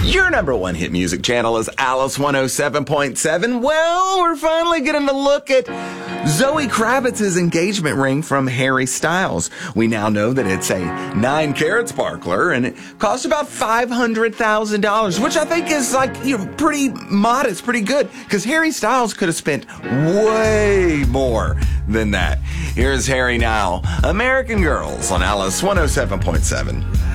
Your number one hit music channel is Alice 107.7. Well, we're finally getting a look at Zoe Kravitz's engagement ring from Harry Styles. We now know that it's a 9-carat sparkler and it cost about $500,000, which I think is pretty modest, pretty good, because Harry Styles could have spent way more than that. Here's Harry now, American Girls on Alice 107.7.